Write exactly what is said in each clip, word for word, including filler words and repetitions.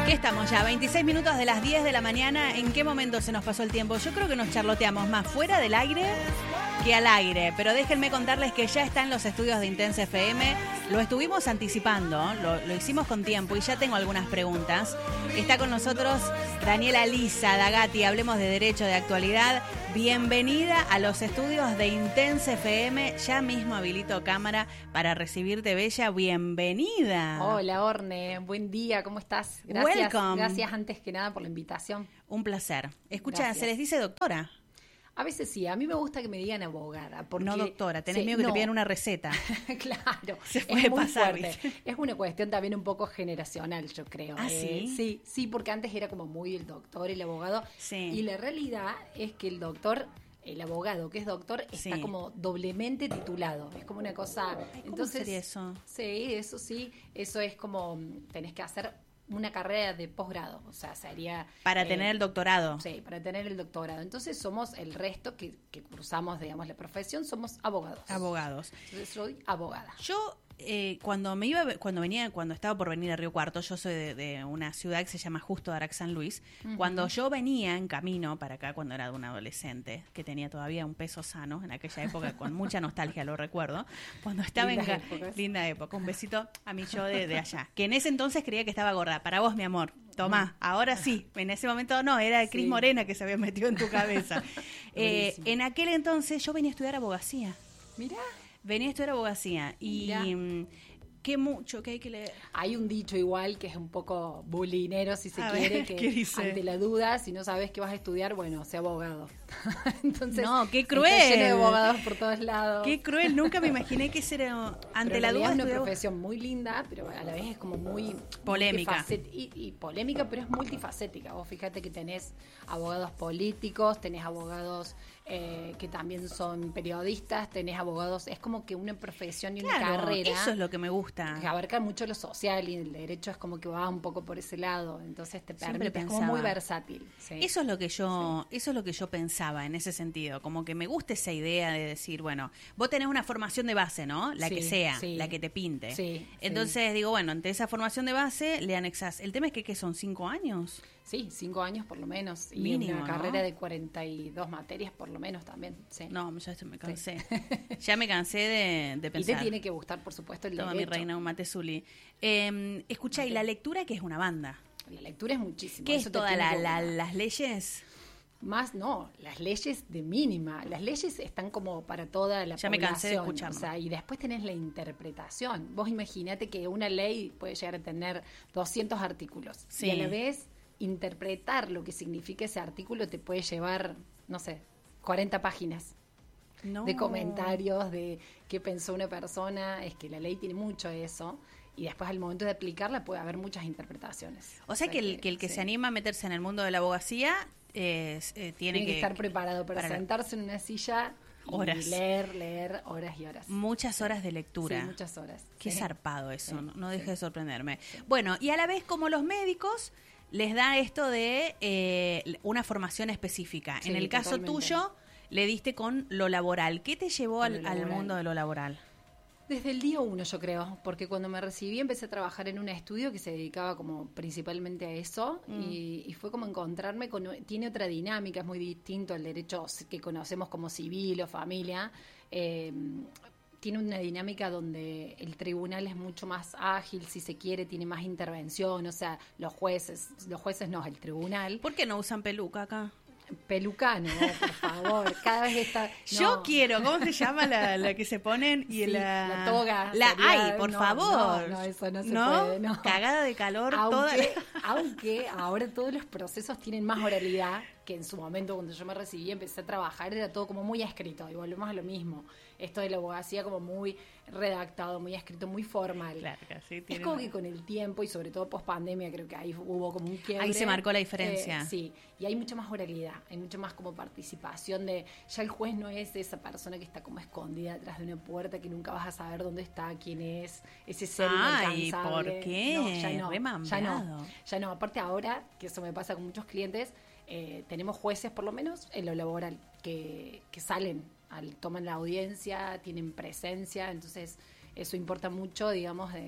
Aquí estamos ya, veintiséis minutos de las diez de la mañana. ¿En qué momento se nos pasó el tiempo? Yo creo que nos charloteamos más fuera del aire que al aire. Pero déjenme contarles que ya está en los estudios de Intensa F M. Lo estuvimos anticipando, lo, lo hicimos con tiempo y ya tengo algunas preguntas. Está con nosotros Daniela Lisa Dagati, hablemos de derecho, de actualidad. Bienvenida a los estudios de Intensa F M. Ya mismo habilito cámara para recibirte, Bella. Bienvenida. Hola, Orne. Buen día. ¿Cómo estás? Gracias. Welcome. Gracias antes que nada por la invitación. Un placer. Escucha, Gracias. ¿se les dice doctora? A veces sí. A mí me gusta que me digan abogada. Porque, No doctora. Tenés sí, miedo que no. te pidan una receta. Claro. Se es puede muy pasar, fuerte. ¿viste? Es una cuestión también un poco generacional, yo creo. ¿Ah, Eh, sí? Sí, sí, porque antes era como muy el doctor, el abogado. Sí. Y la realidad es que el doctor... El abogado que es doctor está Sí. como doblemente titulado. Es como una cosa... ¿Cómo Entonces, sería eso? Sí, eso sí. Eso es como... mm, Tenés que hacer una carrera de posgrado. O sea, sería... Para eh, tener el doctorado. Sí, para tener el doctorado. Entonces somos el resto que, que cursamos, digamos, la profesión, somos abogados. Abogados. Entonces soy abogada. Yo, eh, cuando me iba, cuando venía, cuando estaba por venir a Río Cuarto, yo soy de, de una ciudad que se llama Justo de Arax San Luis. Ujú. Cuando yo venía en camino para acá, cuando era de un adolescente, que tenía todavía un peso sano, en aquella época, con mucha nostalgia lo recuerdo, cuando estaba Lindas en... ca- épocas. Linda época. Un besito a mi yo de, de allá. Que en ese entonces creía que estaba gorda. Para vos, mi amor. Tomá, ahora sí. En ese momento no, era Cris Sí. Morena que se había metido en tu cabeza. Eh, Buenísimo. en aquel entonces yo venía a estudiar abogacía. Mirá. Venía a estudiar abogacía y Mirá. mm, qué mucho que hay que leer. Hay un dicho igual que es un poco bulinero, si se A quiere, ver, que ¿qué dice? ante la duda, si no sabes qué vas a estudiar, bueno, sea abogado. Entonces, No, qué está cruel. lleno de abogados por todos lados. Qué cruel, nunca me imaginé que ese era ante Pero en la realidad duda es una estudiaba- profesión muy linda, pero a la vez es como muy Polémica. multifacet- y, y polémica, pero es multifacética. Vos fíjate que tenés abogados políticos, tenés abogados eh, que también son periodistas, tenés abogados, es como que una profesión y una Claro, carrera eso es lo que me gusta. que abarca mucho lo social y el derecho es como que va un poco por ese lado, entonces te Siempre permite, es como pensaba. muy versátil. ¿sí? Eso es lo que yo, eso es lo que yo pensaba en ese sentido, como que me gusta esa idea de decir, bueno, vos tenés una formación de base, ¿no? La Sí, que sea, sí. la que te pinte. Sí, Entonces digo, bueno, ante esa formación de base le anexás. El tema es que ¿qué son cinco años? Sí, cinco años por lo menos. Y Mínimo, una ¿no? carrera de cuarenta y dos materias por lo menos también. Sí. No, ya esto me cansé. Ya me cansé de, de Y pensar. te tiene que gustar, por supuesto, el Toma mi derecho. reina, un mate Zuli. Eh, escucha, ¿y la lectura qué es una banda? La lectura es muchísimo. ¿Qué eso es te toda tiene la, que la- gustar. las leyes? Más no, las leyes de mínima. Las leyes están como para toda la Ya me población. cansé de escucharlo. O sea, y después tenés la interpretación. Vos imaginate que una ley puede llegar a tener doscientos artículos. Sí. Y a la vez interpretar lo que significa ese artículo te puede llevar, no sé, cuarenta páginas. No. De comentarios, de qué pensó una persona. Es que la ley tiene mucho de eso. Y después al momento de aplicarla puede haber muchas interpretaciones. O sea que el que, el que sí. se anima a meterse en el mundo de la abogacía eh, eh, tiene, Tiene que, estar preparado para, para- sentarse en una silla y Horas. leer, leer horas y horas. muchas horas de lectura. Sí, muchas horas. Qué Sí. zarpado eso, Sí, no, no deje sí. de sorprenderme. Bueno, y a la vez como los médicos les da esto de eh, una formación específica. Sí, en el caso totalmente. tuyo le diste con lo laboral. ¿Qué te llevó Con al, lo al laboral. mundo de lo laboral? Desde el día uno, yo creo, porque cuando me recibí empecé a trabajar en un estudio que se dedicaba como principalmente a eso Mm. y, y fue como encontrarme con... Tiene otra dinámica, es muy distinto al derecho que conocemos como civil o familia. Eh, tiene una dinámica donde el tribunal es mucho más ágil, si se quiere, tiene más intervención, o sea, los jueces, los jueces no, el tribunal. ¿Por qué no usan peluca acá? Pelucano, por favor, cada vez está... Yo no. quiero, ¿cómo se llama la, la que se ponen? Y Sí, la, la toga La sería- ay, por no, favor. no, no, eso no se puede, no. Cagada de calor toda. Aunque, aunque ahora todos los procesos tienen más oralidad, que en su momento cuando yo me recibí empecé a trabajar era todo como muy escrito y volvemos a lo mismo. Esto de la abogacía como muy redactado, muy escrito, muy formal. Claro, que sí, Es tiene como una- que con el tiempo y sobre todo post pandemia creo que ahí hubo como un quiebre. Ahí se marcó la diferencia. Eh, sí, y hay mucha más oralidad, hay mucha más como participación de, ya el juez no es esa persona que está como escondida detrás de una puerta que nunca vas a saber dónde está, quién es, ese ser Ay, inalcanzable. ¿por qué? No, ya no, Re ya mambrado. no, ya no. Aparte ahora, que eso me pasa con muchos clientes, eh, tenemos jueces por lo menos en lo laboral que, que salen, al, toman la audiencia, tienen presencia, entonces eso importa mucho, digamos, de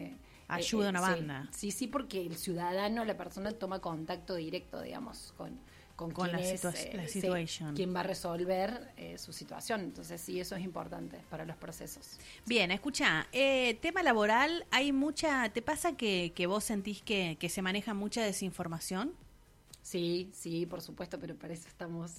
ayuda a una sí, banda. Sí, sí, porque el ciudadano, la persona toma contacto directo, digamos, con, con, con quién la, es, situa- eh, la sí, situación. quién va a resolver eh, su situación. Entonces, sí, eso es importante para los procesos. Bien, escucha, eh, tema laboral, hay mucha, ¿te pasa que, que vos sentís que, que se maneja mucha desinformación? Sí, sí, por supuesto, pero para eso estamos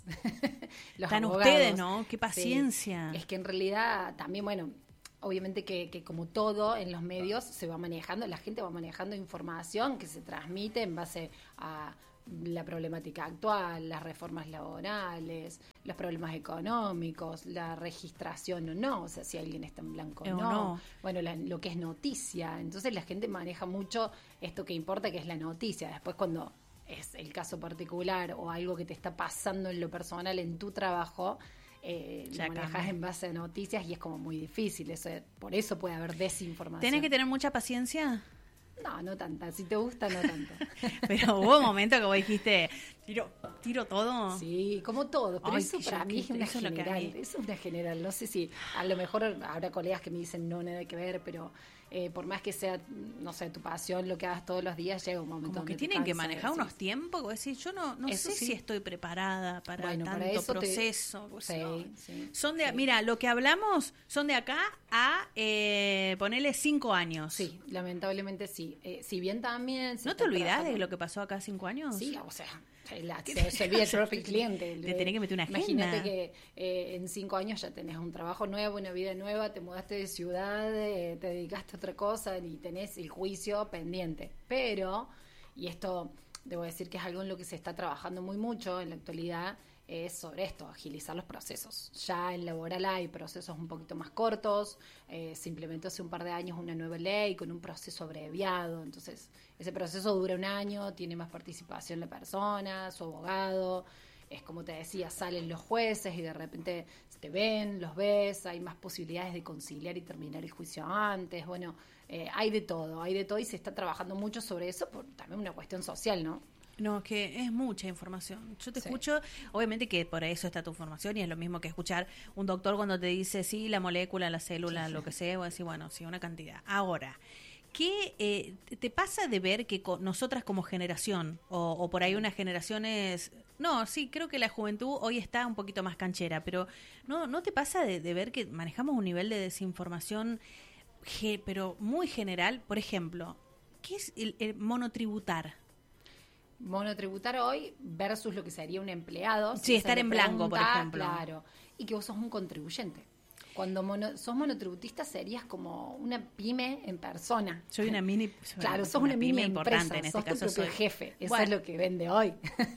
los Están abogados. ustedes, ¿no? Qué paciencia. Sí. Es que en realidad también, bueno, obviamente que, que como todo en los medios se va manejando, la gente va manejando información que se transmite en base a la problemática actual, las reformas laborales, los problemas económicos, la registración o no, o sea, si alguien está en blanco o Eh, o no, no. bueno, la- lo que es noticia. Entonces la gente maneja mucho esto que importa, que es la noticia. Después cuando es el caso particular o algo que te está pasando en lo personal, en tu trabajo, eh, Ya lo manejas cambia. en base a noticias y es como muy difícil. Eso, por eso puede haber desinformación. ¿Tenés que tener mucha paciencia? No, no tanta. Si te gusta, no tanto. Pero hubo un momento que vos dijiste, tiro, tiro todo. Sí, como todo. Pero Ay, eso que para yo- mí que es una eso es lo que a general. mí- Eso es una general. No sé si a lo mejor habrá colegas que me dicen no, nada que ver, pero eh, por más que sea, no sé, tu pasión, lo que hagas todos los días, llega un momento Como que donde te tienen que cansa, manejar decís, unos tiempos, que vos decís, yo no, no Eso sé sí. si estoy preparada para Bueno, tanto para eso te- proceso. Pues Sí, no. sí, Son de, sí. mira, lo que hablamos son de acá a eh, ponerle cinco años. Sí, lamentablemente sí. Eh, si bien también... se ¿No te está olvidás trabajando- de lo que pasó acá cinco años? Sí, o sea, la- se, se olvida el propio cliente. Te tenés que meter una agenda. Imagínate que eh, en cinco años ya tenés un trabajo nuevo, una vida nueva, te mudaste de ciudad, eh, te dedicaste a otra cosa y tenés el juicio pendiente. Pero, y esto debo decir que es algo en lo que se está trabajando muy mucho en la actualidad, es sobre esto, agilizar los procesos. Ya en laboral hay procesos un poquito más cortos, eh, se implementó hace un par de años una nueva ley con un proceso abreviado, entonces ese proceso dura un año, tiene más participación la persona, su abogado, es como te decía, salen los jueces y de repente te ven, los ves, hay más posibilidades de conciliar y terminar el juicio antes, bueno, eh, hay de todo, hay de todo y se está trabajando mucho sobre eso por también una cuestión social, ¿no? No, que es mucha información. Yo te Sí. escucho, obviamente que por eso está tu formación y es lo mismo que escuchar un doctor cuando te dice, sí, la molécula, la célula, Sí, sí. lo que sea, vos decís, bueno, sí, una cantidad. Ahora, ¿qué eh, te pasa de ver que co- nosotras como generación, o, o por ahí unas generaciones... No, sí, creo que la juventud hoy está un poquito más canchera, pero ¿no, no te pasa de, de ver que manejamos un nivel de desinformación, ge- pero muy general? Por ejemplo, ¿qué es el, el monotributar? Monotributar hoy versus lo que sería un empleado. Sí, si estar se le en blanco, por pregunta, ejemplo. Claro, y que vos sos un contribuyente. Cuando mono, sos monotributista serías como una pyme en persona. Soy una mini... Claro, sos una, mini importante empresa, en este sos caso. tu propio soy- jefe. Eso Bueno, es lo que vende hoy.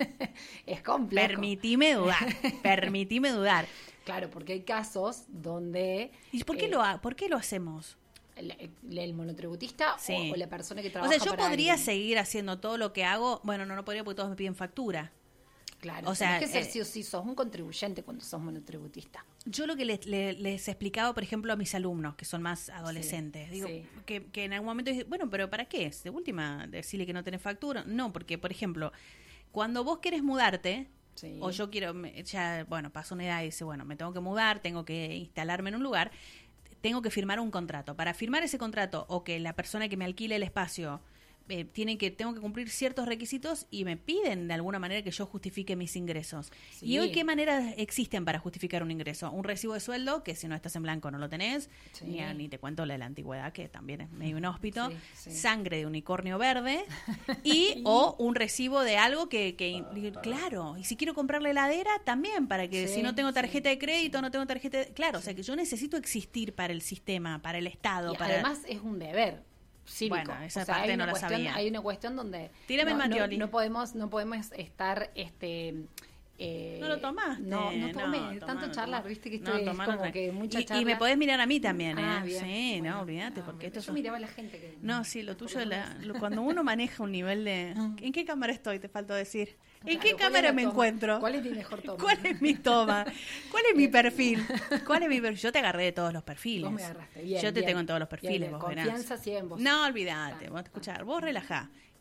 Es complejo. Permitime dudar, permitime dudar. Claro, porque hay casos donde... ¿Y por qué, eh, lo, ha- por qué lo hacemos? el, el- el monotributista Sí. o, o la persona que O trabaja sea, yo para podría alguien. seguir haciendo todo lo que hago. Bueno, no, no podría porque todos me piden factura. Claro, o sea, tenés que ser eh, sí o sí, sos un contribuyente cuando sos monotributista. Yo lo que les, les, les explicaba, por ejemplo, a mis alumnos, que son más adolescentes, Sí, digo, sí. que, que en algún momento dije, bueno, pero ¿para qué? De última, decirle que no tenés factura. No, porque, por ejemplo, cuando vos querés mudarte, Sí. o yo quiero, me- ya, bueno, paso una edad y dice, bueno, me tengo que mudar, tengo que instalarme en un lugar, tengo que firmar un contrato. Para firmar ese contrato, o que la persona que me alquile el espacio eh, tiene que, tengo que cumplir ciertos requisitos y me piden de alguna manera que yo justifique mis ingresos. Sí. ¿Y hoy qué maneras existen para justificar un ingreso? Un recibo de sueldo, que si no estás en blanco no lo tenés, Sí. ni, a- ni te cuento la de la antigüedad, que también es medio inhóspito, Sí, sí. sangre de unicornio verde, y o un recibo de algo que, que, claro, y si quiero comprar la heladera, también, para que Sí, si no tengo tarjeta sí, de crédito, no tengo tarjeta de... Claro, o sea que yo necesito existir para el sistema, para el Estado, Y para... además es un deber cívico. Bueno, esa O sea, parte hay no una la cuestión, sabía. hay una cuestión donde Tírame no, el no, Matioli. no podemos no podemos estar este eh, No lo tomaste. No, no tomé. tomá, Tanto no charlar, tomá. viste que No, estoy tomá, como no, que mucha y, charla. y me podés mirar a mí también, ¿eh? Ah, bien. Sí, Bueno, no, olvídate, ah, porque bueno, esto yo son- miraba a la gente que No, sí, lo tuyo, por lo la- menos. lo- cuando uno maneja un nivel de... ¿En qué cámara estoy? Te faltó decir. ¿En Claro, qué ¿cuál es cámara la me toma? encuentro? ¿Cuál es mi mejor toma? ¿Cuál es mi toma? ¿Cuál es mi perfil? ¿Cuál es mi perfil? Yo te agarré de todos los perfiles. Vos me agarraste, bien, Yo te bien. tengo en todos los Bien, perfiles, bien. vos verás. Confianza sí en vos. No, olvídate, Ah, vos escuchar, vos relajá.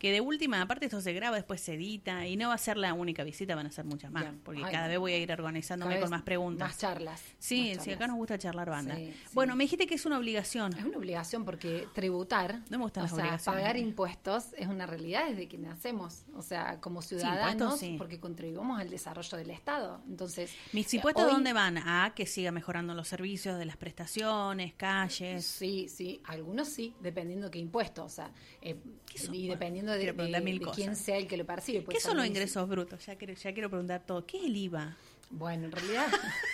que de última, aparte esto se graba, después se edita, y no va a ser la única visita, van a ser muchas más, Bien. porque Ay, cada vez voy a ir organizándome con más preguntas. Más charlas. Sí, más sí, charlas. acá nos gusta charlar banda. Sí, sí. Bueno, me dijiste que es una obligación. Es una obligación porque tributar, No me gustan o las sea, obligaciones. pagar impuestos es una realidad desde que nacemos. O sea, como ciudadanos, impuestos sí. porque contribuimos al desarrollo del Estado. Entonces, ¿Mis eh, impuestos hoy- dónde van? A que siga mejorando los servicios de las prestaciones, calles. Sí, sí, algunos sí, dependiendo qué impuesto, o sea, eh, son? y dependiendo de, Quiero preguntar de- mil de cosas. quién sea el que lo percibe. ¿Qué puede son ser los un- ingresos brutos? Ya quiero, ya quiero preguntar todo. ¿Qué es el I V A? Bueno, en realidad,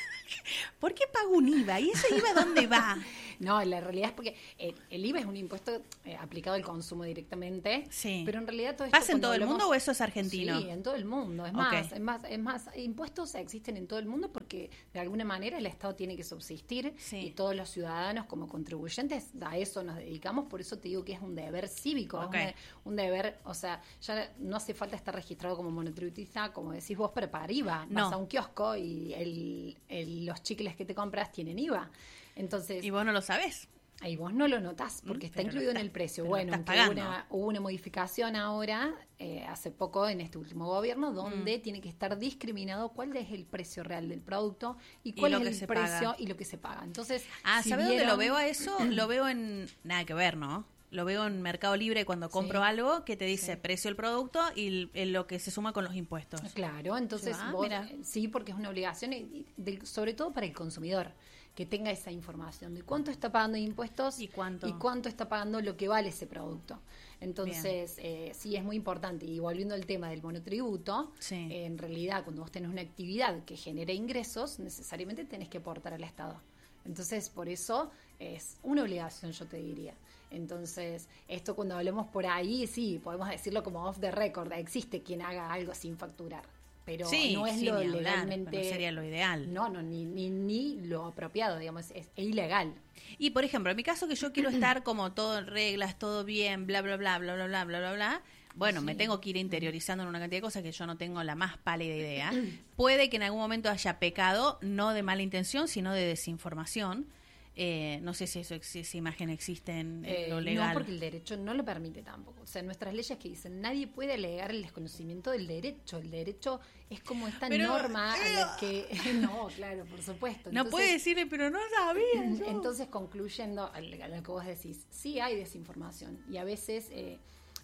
¿Por qué pago un I V A? ¿Y ese I V A dónde va? no, la realidad es porque eh, el I V A es un impuesto eh, aplicado al consumo directamente, Sí. pero en realidad todo esto ¿Pasa en cuando todo el hablamos- mundo o eso es argentino? Sí, en todo el mundo. Es Ok. más, es más, es más, impuestos existen en todo el mundo porque de alguna manera el Estado tiene que subsistir Sí. y todos los ciudadanos como contribuyentes a eso nos dedicamos. Por eso te digo que es un deber cívico, Ok. es un, de- un deber, o sea, ya no hace falta estar registrado como monotributista, como decís vos, pero para I V A. No. Vas a un kiosco y el, el- los chicles que te compras tienen I V A. Entonces, Y vos no lo sabés. ahí vos no lo notás porque Mm, está pero lo incluido en estás- el precio. pero lo Bueno, estás aunque hubo pagando. una, hubo una modificación ahora, eh, hace poco en este último gobierno, donde Mm. tiene que estar discriminado cuál es el precio real del producto y cuál lo es que el se precio paga. y lo que se paga. Entonces, Ah, si ¿sabés dónde lo vieron- veo a eso? Lo veo en... Nada que ver, ¿no? Lo veo en Mercado Libre cuando compro Sí. algo que te dice Sí. precio del producto y el- el- lo que se suma con los impuestos. Claro, entonces Ah, vos, mira. eh, sí, porque es una obligación, y- y del- sobre todo para el consumidor, que tenga esa información de cuánto está pagando de impuestos ¿Y cuánto? y cuánto está pagando lo que vale ese producto. Entonces, eh, sí, es muy importante. Y volviendo al tema del monotributo, Sí. eh, en realidad, cuando vos tenés una actividad que genere ingresos, necesariamente tenés que aportar al Estado. Entonces, por eso es una obligación, yo te diría. Entonces, esto cuando hablemos por ahí, sí, podemos decirlo como off the record, existe quien haga algo sin facturar, pero Sí, no es sí, lo ni hablar, legalmente... pero sería lo ideal. No, no, ni, ni, ni lo apropiado, digamos, es, es ilegal. Y por ejemplo, en mi caso que yo quiero estar como todo en reglas, todo bien, bla, bla, bla, bla, bla, bla, bla, bla, bla. Bueno, me Sí. tengo que ir interiorizando en una cantidad de cosas que yo no tengo la más pálida idea. Puede que en algún momento haya pecado, no de mala intención, sino de desinformación. Eh, no sé si eso, si esa imagen existe en, en Eh, lo legal. No, porque el derecho no lo permite tampoco. O sea, nuestras leyes que dicen, nadie puede alegar el desconocimiento del derecho. El derecho es como esta Pero, norma a eh, la que... No, claro, por supuesto. no Entonces, puede decirle, pero no sabía. yo. Entonces, concluyendo a lo a lo que vos decís, sí hay desinformación y a veces eh,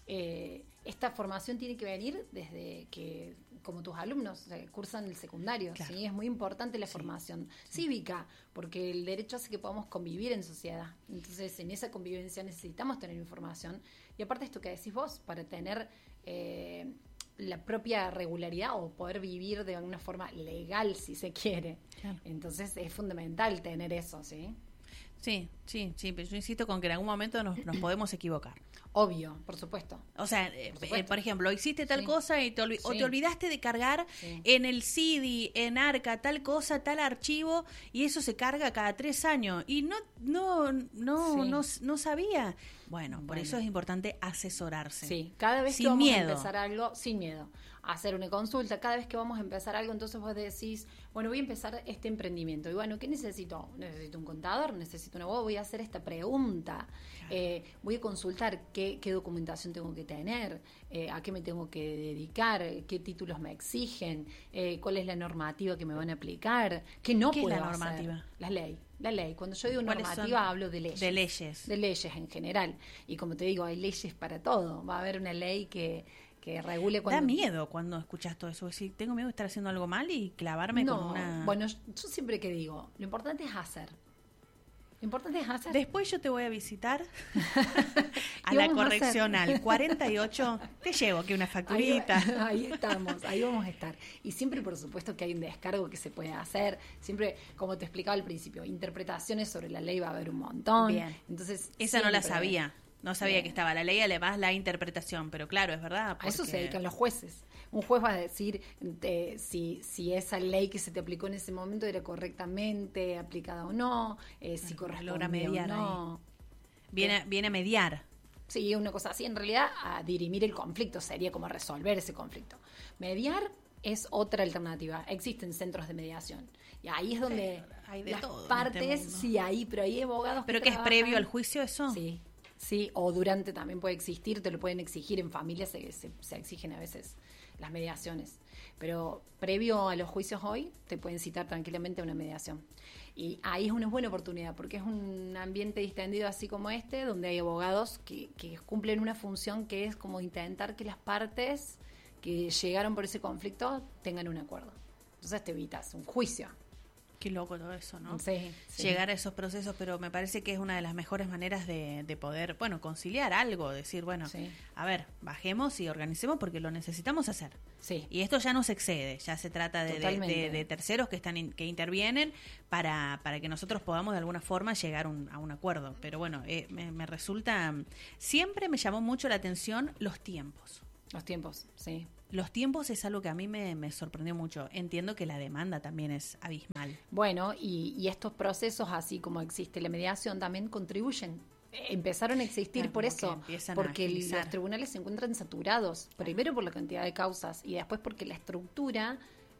eh, esta formación tiene que venir desde que, como tus alumnos, eh, cursan el secundario, Claro. ¿sí? Es muy importante la Sí. formación cívica, porque el derecho hace que podamos convivir en sociedad. Entonces, en esa convivencia necesitamos tener información. Y aparte esto que decís vos, para tener... Eh, la propia regularidad o poder vivir de alguna forma legal, si se quiere. Claro. Entonces es fundamental tener eso, ¿sí? Sí, sí, sí, pero yo insisto con que en algún momento nos, nos podemos equivocar. Obvio, por supuesto. O sea, eh, Por supuesto. eh, por ejemplo, hiciste tal Sí. cosa y te olvi- o Sí. te olvidaste de cargar Sí. en el C D, en Arca, tal cosa, tal archivo, y eso se carga cada tres años. Y no, no, no, Sí. no, no sabía. Bueno, por Bueno. eso es importante asesorarse. Sí, cada vez Sin que vamos miedo. a empezar algo, sin miedo, a hacer una consulta, cada vez que vamos a empezar algo, entonces vos decís, bueno, voy a empezar este emprendimiento. Y bueno, ¿qué necesito? Necesito un contador, necesito una voz, voy a hacer esta pregunta, eh, voy a consultar qué, qué documentación tengo que tener, eh, a qué me tengo que dedicar, qué títulos me exigen, eh, cuál es la normativa que me van a aplicar, qué no ¿Qué es puedo la hacer. normativa? La ley, la ley. Cuando yo digo ¿Cuáles normativa son? hablo de leyes. De leyes. De leyes en general. Y como te digo, hay leyes para todo. Va a haber una ley que, que regule cuando... Da miedo cuando escuchas todo eso. Si tengo miedo de estar haciendo algo mal y clavarme No, con una... bueno, yo yo siempre que digo, lo importante es hacer. Lo importante es hacer. Después yo te voy a visitar a Y la vamos a hacer. correccional cuarenta y ocho. Te llevo aquí una Ahí, facturita. ahí estamos, ahí vamos a estar. Y siempre, por supuesto, que hay un descargo que se puede hacer. Siempre, como te explicaba al principio, interpretaciones sobre la ley va a haber un montón. Bien. Entonces, Esa no la siempre- sabía. No sabía Bien. que estaba la ley, además la interpretación. Pero claro, es verdad. A eso se porque- dedican los jueces. Un juez va a decir eh, si, si esa ley que se te aplicó en ese momento era correctamente aplicada o no, eh, si Bueno, correspondía logra o mediar no. Viene, viene a mediar. Sí, una cosa así. En realidad, a dirimir el conflicto sería como resolver ese conflicto. Mediar es otra alternativa. Existen centros de mediación. Y ahí es donde Hay de las todo en partes, este mundo. sí, ahí, pero hay abogados ¿Pero que es trabajan- previo al juicio eso? Sí, Sí, o durante también puede existir, te lo pueden exigir en familias, se, se, se exigen a veces las mediaciones. Pero previo a los juicios hoy, te pueden citar tranquilamente a una mediación. Y ahí es una buena oportunidad, porque es un ambiente distendido así como este, donde hay abogados que, que cumplen una función que es como intentar que las partes que llegaron por ese conflicto tengan un acuerdo. Entonces te evitas un juicio. Qué loco todo eso, ¿no? Sí, sí. Llegar a esos procesos, pero me parece que es una de las mejores maneras de, de poder, bueno, conciliar algo, decir, bueno, sí. a ver, bajemos y organicemos porque lo necesitamos hacer. Sí. Y esto ya no se excede, ya se trata de, de, de, de terceros que están in, que intervienen para, para que nosotros podamos de alguna forma llegar un, a un acuerdo. Pero bueno, eh, me, me resulta, siempre me llamó mucho la atención los tiempos. Los tiempos, sí. Los tiempos es algo que a mí me, me sorprendió mucho. Entiendo que la demanda también es abismal. Bueno, y, y estos procesos, así como existe la mediación, también contribuyen. Empezaron a existir Claro, por como eso, porque el, los tribunales se encuentran saturados. Primero por la cantidad de causas y después porque la estructura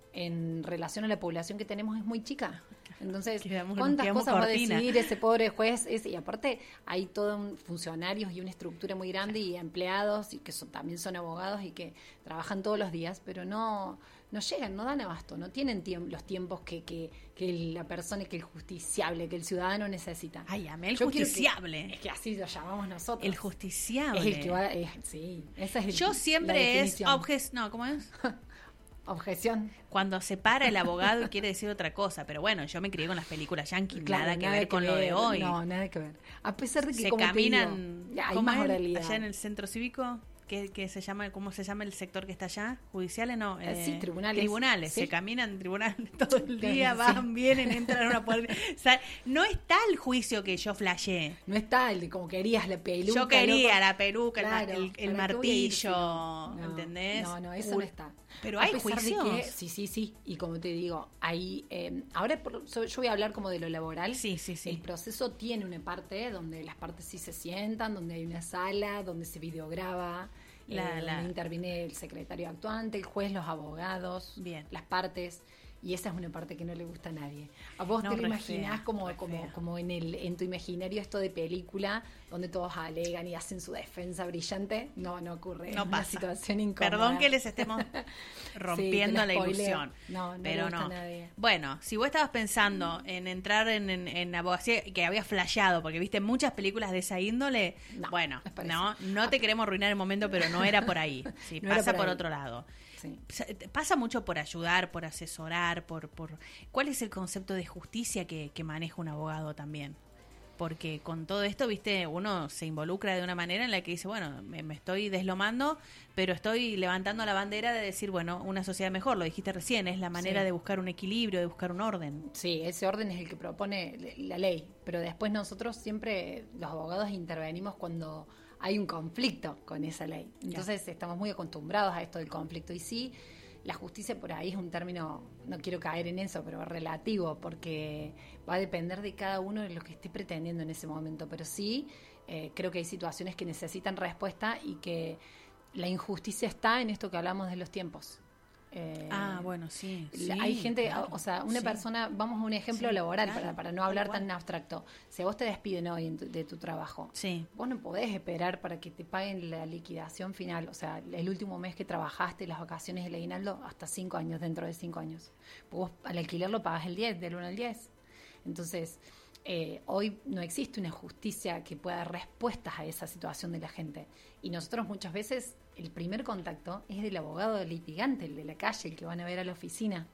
en relación a la población que tenemos es muy chica. Entonces, quedamos, ¿cuántas cosas cortina. va a decidir ese pobre juez? Ese, y aparte hay todos un funcionarios y una estructura muy grande y empleados y que son, también son abogados y que trabajan todos los días, pero no no llegan, no dan abasto, no tienen tiemp- los tiempos que, que, que la persona, que el justiciable, que el ciudadano necesita. Ay, amé el Yo justiciable. Que, es que así lo llamamos nosotros. El justiciable. Es el que va, es, sí, esa es el, Yo siempre es objeción, no, ¿cómo es? Objeción. Cuando se para el abogado y quiere decir otra cosa, pero bueno, yo me crié con las películas yankees, Claro, nada que nada ver con que lo ver. de hoy. No, nada que ver. A pesar de que se como caminan, te digo, hay ¿cómo más es? oralidad. Allá en el centro cívico, ¿qué, qué se llama, cómo se llama el sector que está allá? ¿Judiciales? No, eh, sí, tribunales. Tribunales, ¿Sí? Se caminan en tribunales todo el día, Sí. van, vienen, entran a una puerta. O sea, no está el juicio que yo flasheé. No está el de como querías la peluca. Yo quería loco. la peluca, el ma- Claro, el, el ¿para qué voy a ir si martillo, no? No, ¿entendés? No, no, eso Uy, no está. Pero A hay pesar de juicios. que- sí, sí, sí. Y como te digo, ahí eh, ahora por- so- yo voy a hablar como de lo laboral. Sí, sí, sí. El proceso tiene una parte donde las partes sí se sientan, donde hay una sala, donde se videograba, La- eh, la- donde interviene el secretario actuante, el juez, los abogados, Bien. las partes. Y esa es una parte que no le gusta a nadie. A vos No, te lo re imaginás fea, como, re como, fea. como en el en tu imaginario esto de película, donde todos alegan y hacen su defensa brillante. No, no ocurre. No es una pasa. situación incómoda. Perdón que les estemos rompiendo Sí, te la la spoileo. ilusión. No, no pero le gusta no. a nadie. Bueno, si vos estabas pensando en entrar en, en, en abogacía, que habías flasheado, porque viste muchas películas de esa índole, No, bueno, es parecido. no, no te queremos arruinar el momento, pero no era por ahí. Sí, No era pasa por por ahí. otro lado. Sí. Pasa mucho por ayudar, por asesorar, por, por... ¿Cuál es el concepto de justicia que, que maneja un abogado también? Porque con todo esto, viste, uno se involucra de una manera en la que dice, bueno, me, me estoy deslomando, pero estoy levantando la bandera de decir, bueno, una sociedad mejor, lo dijiste recién, es la manera Sí. de buscar un equilibrio, de buscar un orden. Sí, ese orden es el que propone la ley, pero después nosotros siempre, los abogados, intervenimos cuando hay un conflicto con esa ley. Entonces estamos muy acostumbrados a esto del conflicto. Y sí, la justicia por ahí es un término, no quiero caer en eso, pero relativo, porque va a depender de cada uno de lo que esté pretendiendo en ese momento. Pero sí, eh, creo que hay situaciones que necesitan respuesta y que la injusticia está en esto que hablamos de los tiempos. Eh, Ah, bueno, sí. la- sí, hay gente, claro, o sea, una sí. persona, vamos a un ejemplo Sí, laboral claro, para, para no tal hablar cual. tan abstracto. Si a vos te despiden hoy en tu- de tu trabajo, Sí. vos no podés esperar para que te paguen la liquidación final, o sea, el último mes que trabajaste, las vacaciones, el aguinaldo, hasta cinco años, dentro de cinco años. Vos al alquiler lo pagás el diez, del uno al diez. Entonces, eh, hoy no existe una justicia que pueda dar respuestas a esa situación de la gente. Y nosotros muchas veces, el primer contacto es del abogado del litigante, el de la calle, el que van a ver a la oficina.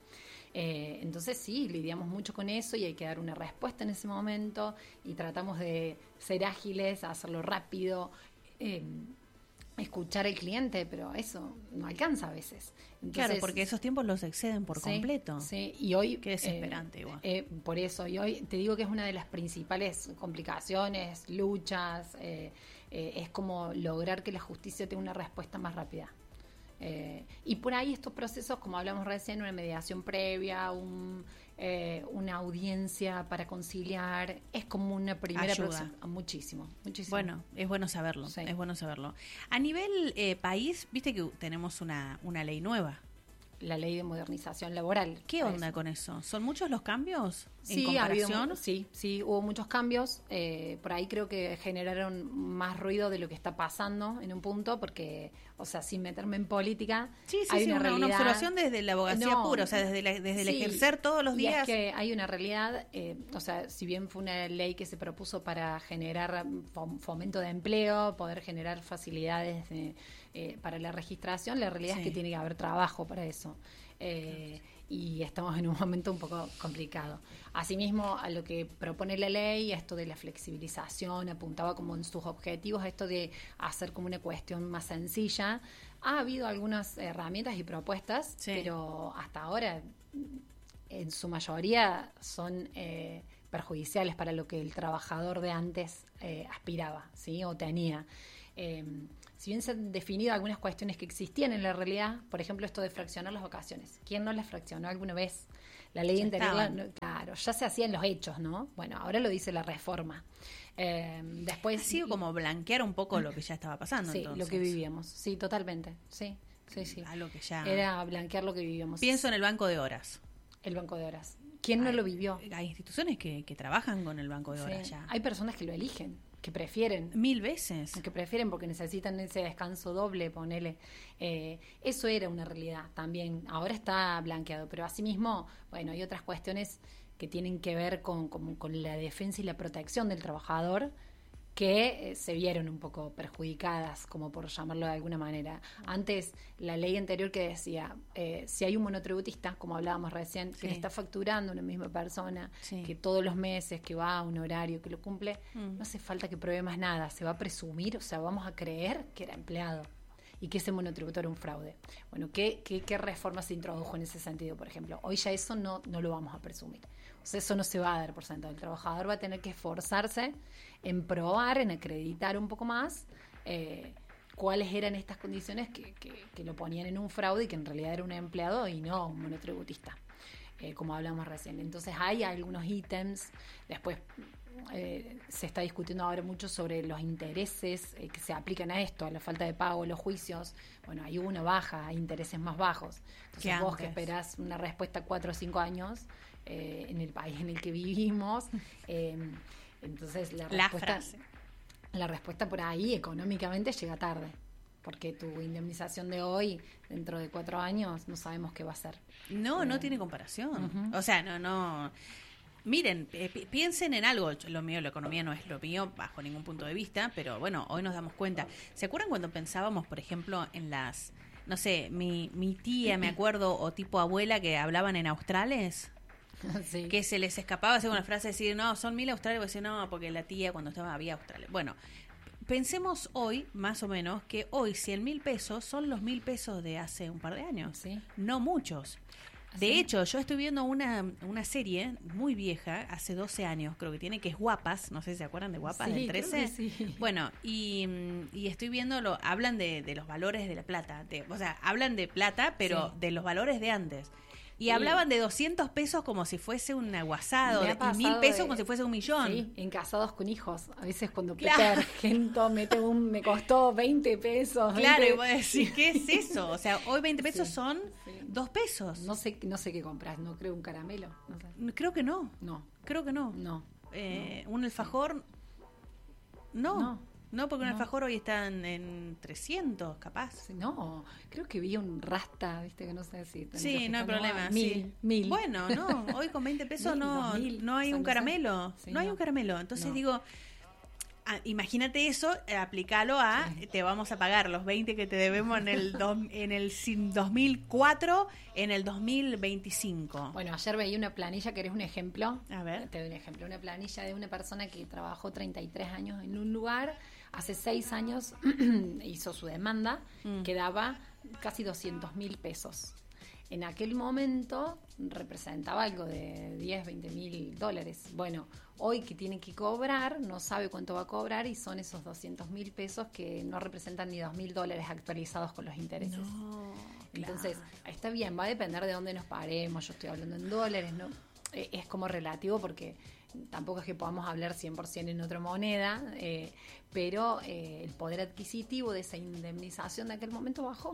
Eh, entonces sí, lidiamos mucho con eso y hay que dar una respuesta en ese momento y tratamos de ser ágiles, hacerlo rápido, eh, escuchar al cliente, pero eso no alcanza a veces. Entonces, Claro, porque esos tiempos los exceden por sí, completo. Sí, y hoy... Qué desesperante eh, igual. eh, por eso, y hoy te digo que es una de las principales complicaciones, luchas, eh, eh, es como lograr que la justicia tenga una respuesta más rápida. Eh, y por ahí estos procesos, como hablamos recién, una mediación previa, un, eh, una audiencia para conciliar, es como una primera Ayuda. aproxima- muchísimo, muchísimo. Bueno, es bueno saberlo, Sí. es bueno saberlo. A nivel eh, país, viste que tenemos una, una ley nueva. la ley de modernización laboral. ¿Qué onda eso. con eso? ¿Son muchos los cambios en sí, comparación? Ha habido, sí, sí, hubo muchos cambios. Eh, por ahí creo que generaron más ruido de lo que está pasando en un punto, porque, o sea, sin meterme en política, sí, sí, hay sí, una, una, realidad, una observación desde la abogacía no, pura, o sea, desde, la, desde sí, el ejercer todos los días. Y es que hay una realidad, eh, o sea, si bien fue una ley que se propuso para generar fomento de empleo, poder generar facilidades de, eh, para la registración, la realidad sí. es que tiene que haber trabajo para eso. Eh, y estamos en un momento un poco complicado. Asimismo, a lo que propone la ley, esto de la flexibilización, apuntaba como en sus objetivos, esto de hacer como una cuestión más sencilla. Ha habido algunas herramientas y propuestas, sí. pero hasta ahora, en su mayoría, son eh, perjudiciales para lo que el trabajador de antes eh, aspiraba, ¿sí? O tenía. Eh, si bien se han definido algunas cuestiones que existían en la realidad, por ejemplo, esto de fraccionar las vacaciones. ¿Quién no las fraccionó alguna vez? La ley anterior, la, no, claro, ya se hacía en los hechos, ¿no? Bueno, ahora lo dice la reforma. Eh, después ha sido como blanquear un poco lo que ya estaba pasando. Sí, entonces. Lo que vivíamos. Sí, totalmente. Sí, sí, sí. Algo que ya... Era blanquear lo que vivíamos. Pienso en el banco de horas. El banco de horas. ¿Quién no hay, lo vivió? Hay instituciones que, que trabajan con el banco de horas sí. ya. Hay personas que lo eligen, que prefieren. Mil veces. Que prefieren porque necesitan ese descanso doble, ponele. Eh, eso era una realidad también. Ahora está blanqueado, pero asimismo, bueno, hay otras cuestiones que tienen que ver con, con, con la defensa y la protección del trabajador que eh, se vieron un poco perjudicadas, como por llamarlo de alguna manera. Antes, la ley anterior que decía, eh, si hay un monotributista, como hablábamos recién, sí. que le está facturando a una misma persona, sí. que todos los meses, que va a un horario, que lo cumple, mm. no hace falta que pruebe más nada, se va a presumir, o sea, vamos a creer que era empleado y que ese monotributo era un fraude. Bueno, ¿qué, qué, qué reforma se introdujo en ese sentido, por ejemplo? Hoy ya eso no, no lo vamos a presumir. O sea, eso no se va a dar por sentado. El trabajador va a tener que esforzarse en probar, en acreditar un poco más eh, cuáles eran estas condiciones que, que, que lo ponían en un fraude y que en realidad era un empleado y no un monotributista, eh, como hablamos recién. Entonces hay algunos ítems, después eh, se está discutiendo ahora mucho sobre los intereses eh, que se aplican a esto, a la falta de pago, los juicios. Bueno, hay una baja, hay intereses más bajos. Entonces vos que esperás una respuesta cuatro o cinco años eh, en el país en el que vivimos, eh, entonces la respuesta, la, la respuesta por ahí económicamente llega tarde, porque tu indemnización de hoy, dentro de cuatro años, no sabemos qué va a ser. No, eh, no tiene comparación. Uh-huh. O sea, no, no. Miren, eh, pi- piensen en algo. Lo mío, la economía no es lo mío bajo ningún punto de vista, pero bueno, hoy nos damos cuenta. ¿Se acuerdan cuando pensábamos, por ejemplo, en las, no sé, mi, mi tía, me acuerdo, o tipo abuela que hablaban en australes? Sí. Que se les escapaba hacer una frase, decir, no, son mil australes, decir, no, porque la tía cuando estaba había australes. Bueno, pensemos hoy, más o menos, que hoy cien mil pesos son los mil pesos de hace un par de años. Sí. No muchos. De ¿sí? hecho, yo estoy viendo una, una serie muy vieja, hace doce años, creo que tiene, que es Guapas, no sé si se acuerdan de Guapas, sí, del trece. Sí. Bueno, y, y estoy viendo, lo, hablan de, de los valores de la plata, de, o sea, hablan de plata, pero sí. de los valores de antes. Y sí. hablaban de doscientos pesos como si fuese un aguasado, y mil pesos de, como si fuese un millón. Sí, en casados con hijos. A veces cuando claro. Peter Gento mete un, me costó veinte pesos. Claro, veinte... y vos decís, ¿qué es eso? O sea, hoy veinte pesos sí, son sí. dos pesos. No sé, no sé qué compras, no creo un caramelo. No sé. Creo que no. No. Creo que no. No. Eh, no. Un alfajor, no. No. No, porque un no. alfajor hoy están en trescientos, capaz. No, creo que vi un rasta, viste, que no sé si... Sí, no hay problema. Mil, sí. mil. Bueno, no, hoy con veinte pesos mil, no, mil, no hay un caramelo. Sí, no, no hay un caramelo. Entonces no. digo, ah, imagínate eso, eh, aplícalo a, sí. te vamos a pagar los veinte que te debemos en el, do, en el dos mil cuatro, en el dos mil veinticinco. Bueno, ayer veía una planilla que eres un ejemplo. A ver. Te doy un ejemplo, una planilla de una persona que trabajó treinta y tres años en un lugar. Hace seis años hizo su demanda, mm. que daba casi doscientos mil pesos. En aquel momento representaba algo de diez, veinte mil dólares. Bueno, hoy que tiene que cobrar, no sabe cuánto va a cobrar y son esos doscientos mil pesos que no representan ni dos mil dólares actualizados con los intereses. No, Entonces, claro. está bien, va a depender de dónde nos paremos. Yo estoy hablando en dólares, ¿no? Eh, es como relativo porque tampoco es que podamos hablar cien por ciento en otra moneda, eh, pero eh, el poder adquisitivo de esa indemnización de aquel momento bajó.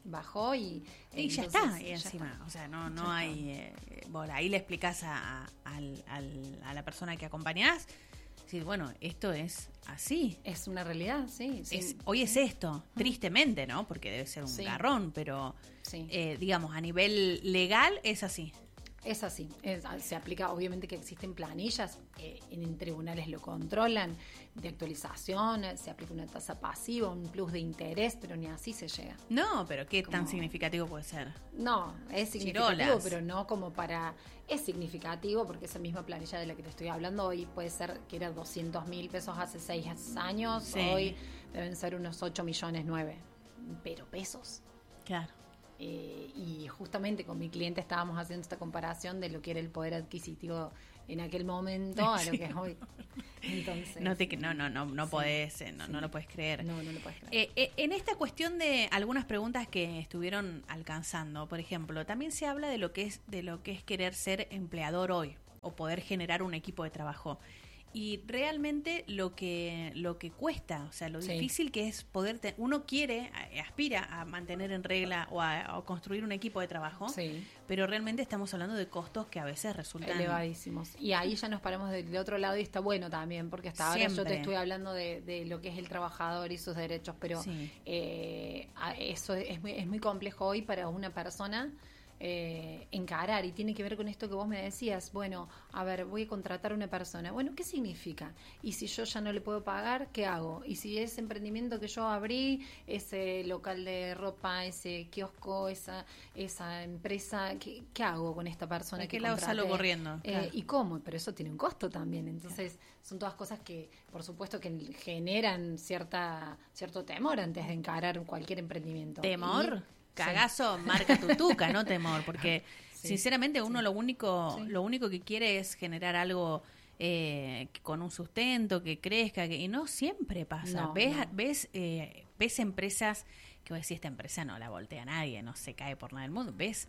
bajó y... Y ya entonces, está, y ya encima, está. o sea, no no Ya hay... Eh, bueno, ahí le explicás a, a, al, al, a la persona que acompañás, decir, bueno, esto es así. Es una realidad, sí. sí. Es, hoy es esto, tristemente, ¿no? Porque debe ser un Sí. garrón, pero, Sí. eh, digamos, a nivel legal es así. Es así, es- se aplica, obviamente que existen planillas, eh, en tribunales lo controlan, de actualización, eh, se aplica una tasa pasiva, un plus de interés, pero ni así se llega. No, pero qué tan Como- significativo puede ser. No, es significativo, Chirolas. pero no como para... Es significativo porque esa misma planilla de la que te estoy hablando hoy puede ser que era doscientos mil pesos hace seis años, Sí. hoy deben ser unos ocho millones nueve, pero pesos. Claro. Eh, y justamente con mi cliente estábamos haciendo esta comparación de lo que era el poder adquisitivo en aquel momento a lo que es hoy. Entonces, No, te, no, no, no, no sí, podés, eh, no, sí. no lo puedes creer. No, no lo puedes creer. Eh, eh, en esta cuestión de algunas preguntas que estuvieron alcanzando, por ejemplo, también se habla de lo que es de lo que es querer ser empleador hoy o poder generar un equipo de trabajo. Y realmente lo que lo que cuesta, o sea, lo Sí. difícil que es poder te- uno quiere, eh, aspira a mantener en regla o a, a construir un equipo de trabajo, Sí. pero realmente estamos hablando de costos que a veces resultan Elevadísimos. Y ahí ya nos paramos del otro lado y está bueno también, porque hasta ahora yo Siempre. te estoy hablando de, de lo que es el trabajador y sus derechos, pero Sí. eh, a- eso es muy, es muy complejo hoy para una persona eh, encarar, y tiene que ver con esto que vos me decías. Bueno, a ver, voy a contratar a una persona. Bueno, ¿qué significa? Y si yo ya no le puedo pagar, ¿qué hago? Y si ese emprendimiento que yo abrí, ese local de ropa, ese kiosco, esa esa empresa, ¿qué, qué hago con esta persona ¿De que qué lado salgo contraté? corriendo? Eh, Claro. ¿Y cómo? Pero eso tiene un costo también. Entonces, son todas cosas que, por supuesto, que generan cierta cierto temor antes de encarar cualquier emprendimiento. Temor, Y- cagazo, marca tu tuca, no temor, porque Sí, sinceramente uno sí. lo único, Sí. lo único que quiere es generar algo eh, que- con un sustento, que crezca, que, y no siempre pasa. No, ves, no. ves, eh, ves empresas que vos decís, esta empresa no la voltea nadie, no se cae por nada del mundo. Ves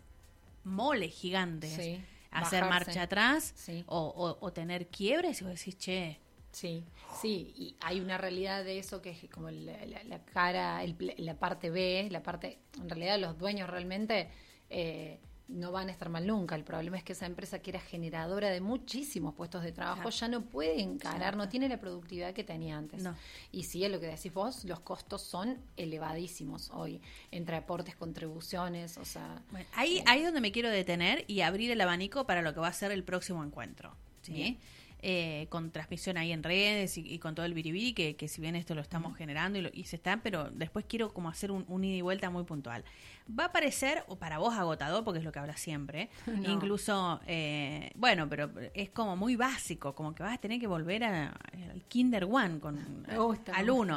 moles gigantes Sí, hacer bajarse. marcha atrás Sí. o, o, o tener quiebres y vos decís, che, Sí, sí, y hay una realidad de eso que es como la, la- la cara, el pl- la parte B, la parte, en realidad los dueños realmente eh, no van a estar mal nunca. El problema es que esa empresa que era generadora de muchísimos puestos de trabajo Claro. ya no puede encarar, Claro. no tiene la productividad que tenía antes. No. Y sí, es lo que decís vos, los costos son elevadísimos hoy, entre aportes, contribuciones, o sea... Bueno, ahí, ahí es donde me quiero detener y abrir el abanico para lo que va a ser el próximo encuentro, ¿sí? Bien. Eh, con transmisión ahí en redes y, y con todo el biribiri, que, que si bien esto lo estamos generando y, lo- y se está, pero después quiero como hacer un, un ida y vuelta muy puntual. Va a parecer, o para vos agotador, porque es lo que hablas siempre, No. incluso, eh, bueno, pero es como muy básico, como que vas a tener que volver a- al Kinder One, con, Me gusta, al me uno.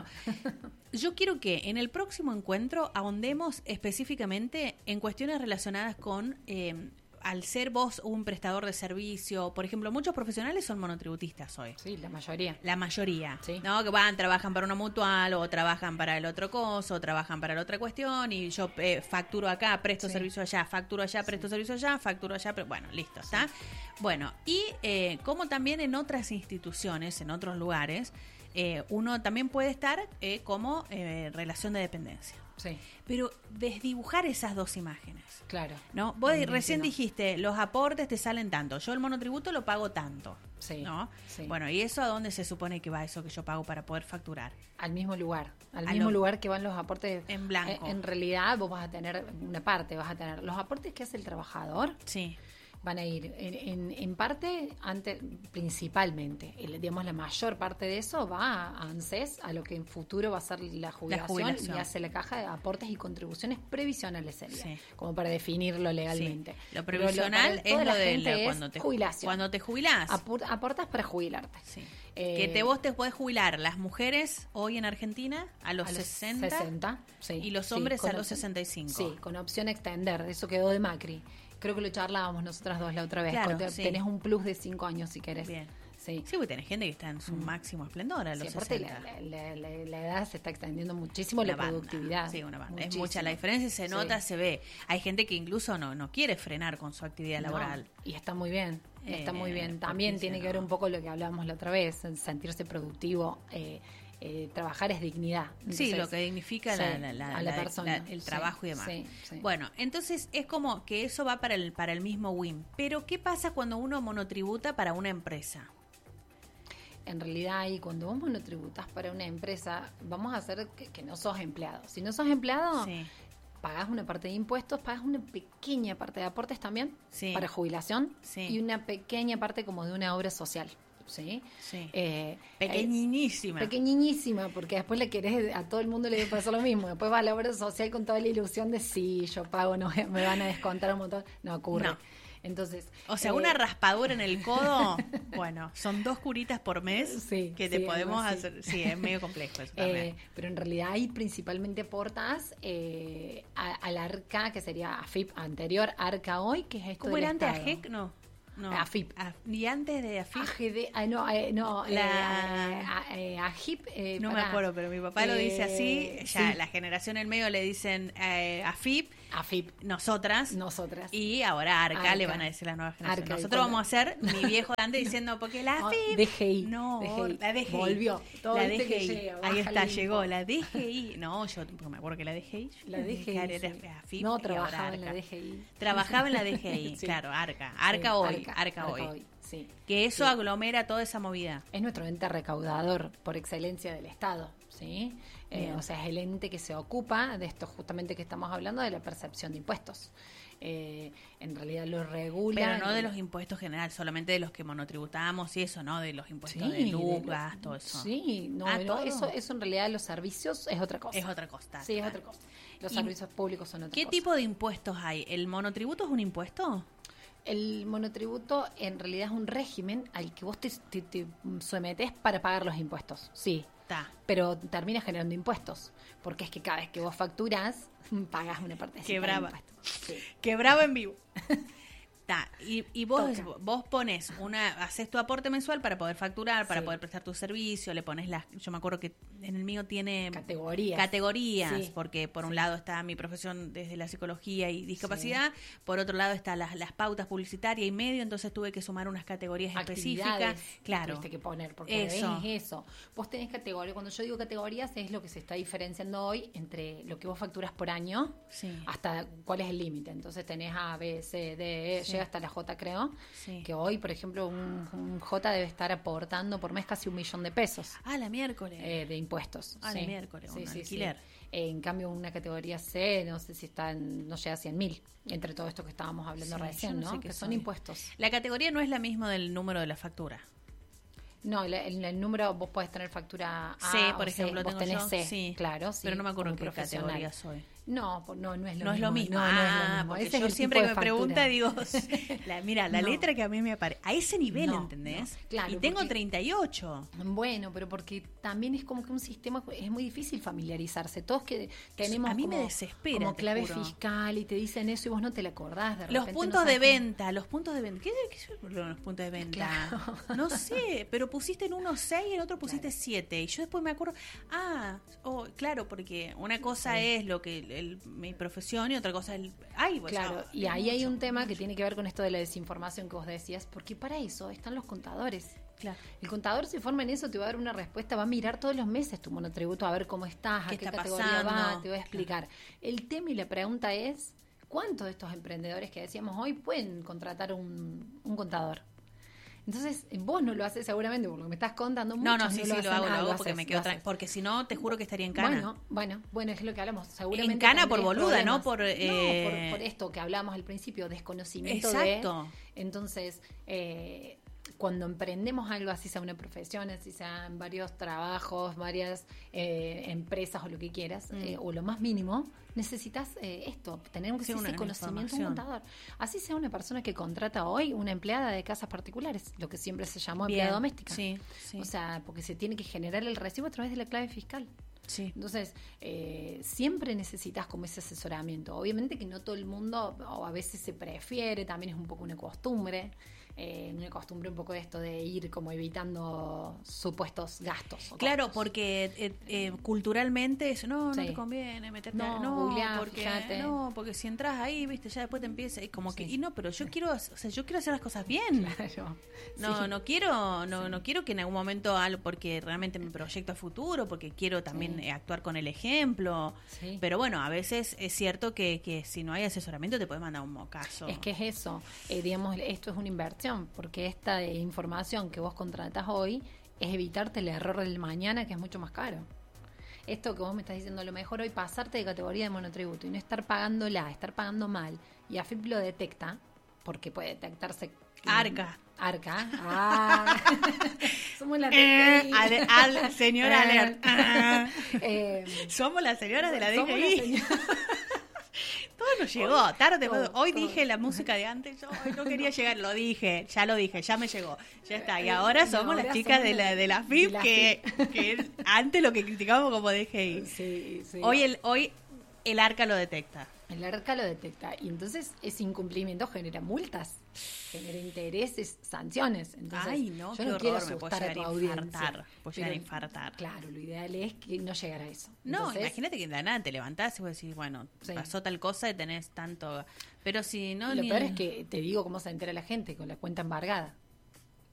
Yo quiero que en el próximo encuentro ahondemos específicamente en cuestiones relacionadas con, eh, al ser vos un prestador de servicio, por ejemplo, muchos profesionales son monotributistas hoy. Sí, la mayoría. La mayoría, Sí. ¿no? Que van, trabajan para una mutual o trabajan para el otro coso, o trabajan para la otra cuestión y yo eh, facturo acá, presto Sí. servicio allá, facturo allá, presto servicio allá, facturo allá, pero bueno, listo, ¿está? Bueno, y eh, como también en otras instituciones, en otros lugares, eh, uno también puede estar eh, como eh, relación de dependencia. Sí, Pero desdibujar esas dos imágenes. claro. ¿No? Vos Buenísimo. recién dijiste, los aportes te salen tanto, yo el monotributo lo pago tanto. Sí, ¿No? sí. Bueno, ¿y eso a dónde se supone que va eso que yo pago para poder facturar? Al mismo lugar, al A mismo lo- lugar que van los aportes. En blanco. Eh, En realidad vos vas a tener una parte, vas a tener los aportes que hace el trabajador, Sí. van a ir en, en, en parte, ante, principalmente, el- digamos la mayor parte de eso va a ANSES, a lo que en futuro va a ser la jubilación, jubilación. y hace la caja de aportes y contribuciones previsionales, sería, Sí. como para definirlo legalmente. Sí. Lo Pero previsional para es toda lo la de gente la- es cuando te jubilación. cuando te jubilás. Apor- aportas para jubilarte. Sí. Eh, que te vos te podés jubilar las mujeres hoy en Argentina a los, a los sesenta, sesenta, sí, y los sí, hombres con a los opción- sesenta y cinco. Sí, con opción extender, eso quedó de Macri. Creo que lo charlábamos nosotras dos la otra vez. Claro, Te- sí. Tenés un plus de cinco años si querés. Bien. Sí. Sí, porque tenés gente que está en su máximo esplendor a los Sí, aparte la, sesenta. la- la- la- la edad se está extendiendo muchísimo, Una la banda. productividad. Sí, una banda. Es Muchísimo. mucha la diferencia, se Sí. nota, se ve. Hay gente que incluso no, no quiere frenar con su actividad No, laboral. y está muy bien, está Eh, muy bien. porque También dice, tiene que ver no. un poco lo que hablábamos la otra vez, en sentirse productivo. eh, eh, trabajar es dignidad. Entonces, sí, lo que dignifica sí, la, la, la, a la la, persona. la, el Sí, trabajo y demás. sí, sí. Bueno, entonces es como que eso va para el, para el mismo W I M. Pero ¿qué pasa cuando uno monotributa para una empresa? En realidad, ahí cuando vos monotributas para una empresa, vamos a hacer que, que no sos empleado. Si no sos empleado, Sí. pagás una parte de impuestos, pagás una pequeña parte de aportes también Sí. para jubilación Sí. y una pequeña parte como de una obra social. ¿Sí? Sí. Eh, Pequeñísima. Pequeñísima, porque después le querés, a todo el mundo le pasa lo mismo. Después vas a la obra social con toda la ilusión de sí, yo pago, no me van a descontar un montón. No ocurre. No. Entonces, O sea, eh, una raspadura en el codo, bueno, son dos curitas por mes Sí, que te sí, podemos algo así. hacer. Sí, es medio complejo eso también. Eh, pero en realidad ahí principalmente aportas eh, a- al ARCA, que sería AFIP anterior, ARCA hoy, que es esto ¿Cómo del era antes? Estado. ¿AGEC? No. no. AFIP. A- ¿Y antes de AFIP? A G D, ah, no, eh, no, La- eh, a- eh, AGIP. eh, No me pará. acuerdo, pero mi papá lo dice así. Eh, Ya sí. la generación en medio le dicen eh, AFIP, AFIP, nosotras. nosotras. Y ahora ARCA, Arca. le van a decir las nuevas generaciones. Arca, Nosotros y vamos a hacer mi viejo de antes diciendo, porque la No, AFIP. D G I. No, D G I. la D G I. Volvió. Todo la viste que D G I. llega, Ahí baja está, el llegó info. la D G I. No, yo porque me acuerdo que la D G I. La D G I. Era sí. AFIP No, y ahora trabajaba en la Arca. D G I. Trabajaba en la D G I, Sí. claro, Arca. Arca Sí, hoy, Arca, hoy. Sí. Que eso Sí. aglomera toda esa movida. Es nuestro ente recaudador por excelencia del Estado, ¿sí? Eh, Bien. o sea, es el ente que se ocupa de esto justamente que estamos hablando, de la percepción de impuestos. Eh, en realidad lo regula. Pero no de y- los impuestos general, solamente de los que monotributamos y eso, ¿no? De los impuestos Sí, de luz, de- gas, todo eso. Sí, no, Ah, no, ¿todo? eso, eso en realidad los servicios es otra cosa. Es otra cosa. Sí, es claro. otra cosa. Los ¿Y servicios públicos son otra ¿Qué cosa. tipo de impuestos hay? ¿El monotributo es un impuesto? El monotributo en realidad es un régimen al que vos te, te, te sometés para pagar los impuestos, sí, Está. pero termina generando impuestos, porque es que cada vez que vos facturás, pagas una parte Qué brava. Sí. Quebrado en vivo. Ta, y, y vos, Toca. vos pones una, haces tu aporte mensual para poder facturar, para Sí. poder prestar tu servicio, le pones las, yo me acuerdo que en el mío tiene Categorías. categorías, Sí. porque por un lado está mi profesión desde la psicología y discapacidad, por otro lado están las, las pautas publicitarias y medio, entonces tuve que sumar unas categorías específicas. Actividades Claro. tuviste que poner, porque Eso. es eso. Vos tenés categorías, cuando yo digo categorías es lo que se está diferenciando hoy entre lo que vos facturas por año Sí. hasta cuál es el límite. Entonces tenés A, B, C, D, E, Sí. llega hasta la J, creo. Sí. Que hoy, por ejemplo, un, un J debe estar aportando por mes casi un millón de pesos Ah, la miércoles. eh, de impuestos. Ah, sí. de miércoles, un Sí, sí, alquiler. sí. Eh, en cambio, una categoría C, no sé si está en, no llega a cien mil, entre todo esto que estábamos hablando Sí, recién, yo ¿no? no sé qué que son soy. impuestos. La categoría no es la misma del número de la factura. No, el, el- el número, vos podés tener factura A C, o por C, ejemplo, vos tengo tenés yo. C, Sí. claro, sí, Pero no me acuerdo como qué profesional. categoría soy. No, por- no, no es lo No es mismo. lo mismo. No, no es lo Ah, mismo. porque Ese es yo el siempre tipo que de me pregunta factura. digo, la, mira, la No. letra que a mí me aparece, a ese nivel, No, ¿entendés? no, claro, y tengo porque- treinta y ocho. Bueno, pero porque también es como que un sistema, es muy difícil familiarizarse. Todos que tenemos A mí me como, desespera, como te clave juro. fiscal y te dicen eso y vos no te la acordás. De Los repente puntos no de sabes cómo- venta, los puntos de venta. ¿Qué, qué son los puntos de venta? Claro. No sé, pero pusiste en uno seis y en otro pusiste siete. Y yo después me acuerdo, ah, oh, claro, porque una cosa Sí. es lo que el- mi profesión y otra cosa es el... Ay, pues, Claro, ah, y es ahí hay mucho, un tema que mucho. tiene que ver con esto de la desinformación que vos decías, porque para eso están los contadores. Claro. El contador se forma en eso, te va a dar una respuesta, va a mirar todos los meses tu monotributo, a ver cómo estás, a ¿Qué qué, está categoría pasando? va, te va a explicar. El tema y la pregunta es, ¿cuántos de estos emprendedores que decíamos hoy pueden contratar un, un contador? Entonces, vos no lo haces seguramente, por lo que me estás contando. No, muchos no, sí, sí, hacen. lo hago, lo Ah, hago porque haces, me lo quedo tra- haces. porque si no, te juro que estaría en cana. Bueno, bueno, bueno, es lo que hablamos. Seguramente En cana por tendrías boluda, ¿no? problemas. Por, No, eh, por, por esto que hablábamos al principio, desconocimiento Exacto. de... Entonces, eh, cuando emprendemos algo, así sea una profesión, así sean varios trabajos, varias eh, empresas o lo que quieras, Mm. eh, o lo más mínimo, necesitas eh, esto, tener un Sí, una- ese una conocimiento, un información. contador. Así sea una persona que contrata hoy una empleada de casas particulares, lo que siempre se llamó Bien, empleada doméstica. Sí, sí. O sea, porque se tiene que generar el recibo a través de la clave fiscal. Sí. Entonces, eh, siempre necesitas como ese asesoramiento. Obviamente que no todo el mundo, o a veces se prefiere, también es un poco una costumbre, eh, una costumbre un poco de esto de ir como evitando supuestos gastos. Claro, costos. porque eh, eh, culturalmente eso, no, no Sí. te conviene meterte, No, no, googleá, porque, fíjate. no, porque si entras ahí, viste, ya después te empieza, y como que, Sí. y no, pero yo quiero, o sea, yo quiero hacer las cosas bien. Claro. No, Sí. no quiero, no, Sí. no quiero que en algún momento algo, porque realmente me proyecto a futuro, porque quiero también Sí. eh, actuar con el ejemplo. Sí. Pero bueno, a veces es cierto que, que si no hay asesoramiento te puede mandar un mocazo. Es que es eso, eh, digamos, esto es una inversión, porque esta eh, información que vos contratás hoy es evitarte el error del mañana, que es mucho más caro. Esto que vos me estás diciendo, a lo mejor hoy pasarte de categoría de monotributo y no estar pagándola, estar pagando mal, y AFIP lo detecta, porque puede detectarse... Arca. Arca. Ah. Somos la Eh, al, al- señora Eh. Alert. Ah. eh, Somos las señoras de la somos la D G I. señora- Todo nos llegó, tarde. todo, Hoy todo. dije la música de antes, yo hoy no quería llegar, lo dije, ya lo dije, ya me llegó, ya está. Y ahora somos ahora las chicas somos de la de la de F I P, la que, que antes lo que criticábamos como D G I. Sí, sí. Hoy el, hoy el arca lo detecta. El ARCA lo detecta y entonces ese incumplimiento genera multas, genera intereses, sanciones. Entonces, Ay, no, yo qué no horror, quiero me puedo asustar a tu llegar a audiencia. infartar, puedo llegar a pero, infartar. Claro, lo ideal es que no llegara a eso. No, Entonces, imagínate que de la nada te levantás y vos decís, bueno, Sí. pasó tal cosa y tenés tanto... Pero si no... lo ni- peor es que te digo cómo se entera la gente, con la cuenta embargada.